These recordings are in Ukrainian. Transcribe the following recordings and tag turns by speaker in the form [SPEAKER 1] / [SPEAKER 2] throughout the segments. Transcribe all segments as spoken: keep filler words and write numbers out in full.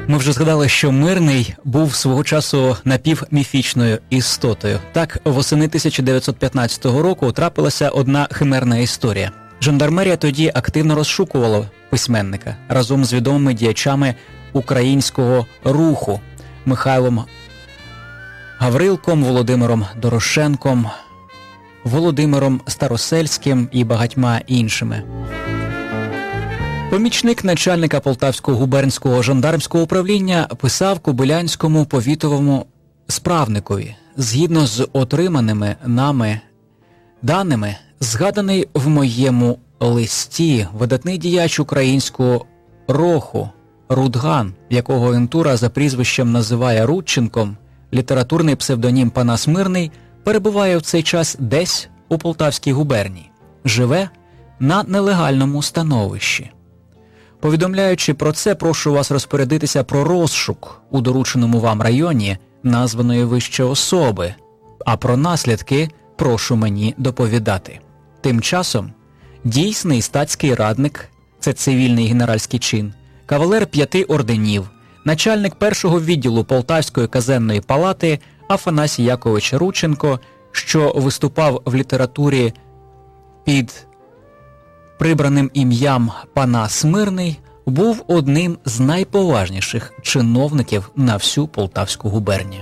[SPEAKER 1] Ми вже згадали, що Мирний був свого часу напівміфічною істотою. Так, восени тисяча дев'ятсот п'ятнадцятого року трапилася одна химерна історія. Жандармерія тоді активно розшукувала письменника разом з відомими діячами українського руху Михайлом Гаврилком, Володимиром Дорошенком, Володимиром Старосельським і багатьма іншими. Помічник начальника Полтавського губернського жандармського управління писав Кобилянському повітовому справникові: згідно з отриманими нами даними, згаданий в моєму листі видатний діяч українського руху Рудган, якого агентура за прізвищем називає Рудченком, літературний псевдонім Панас Мирний, перебуває в цей час десь у Полтавській губернії, живе на нелегальному становищі. Повідомляючи про це, прошу вас розпорядитися про розшук у дорученому вам районі названої вище особи, а про наслідки прошу мені доповідати. Тим часом дійсний статський радник, це цивільний генеральський чин, кавалер п'яти орденів, начальник першого відділу Полтавської казенної палати Афанасій Якович Рудченко, що виступав в літературі під прибраним ім'ям Панас Мирний, був одним з найповажніших чиновників на всю Полтавську губернію.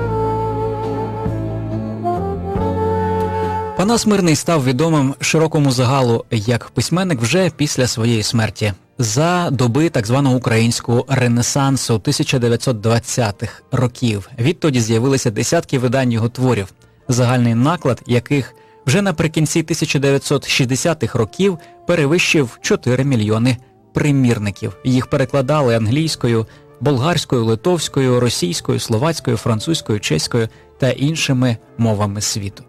[SPEAKER 1] Панас Мирний став відомим широкому загалу як письменник вже після своєї смерті, за доби так званого українського ренесансу тисяча дев'ятсот двадцятих років. Відтоді з'явилися десятки видань його творів, загальний наклад яких вже наприкінці тисяча дев'ятсот шістдесятих років перевищив чотири мільйони примірників. Їх перекладали англійською, болгарською, литовською, російською, словацькою, французькою, чеською та іншими мовами світу.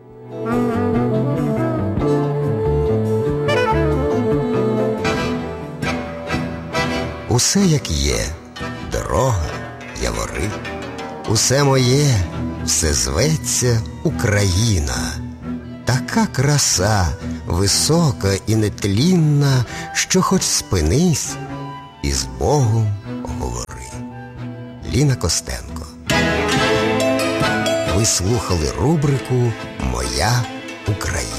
[SPEAKER 2] Усе як є, дорога, явори, усе моє, все зветься Україна. Така краса, висока і нетлінна, що хоч спинись і з Богом говори. Ліна Костенко. Ви слухали рубрику «Моя Україна».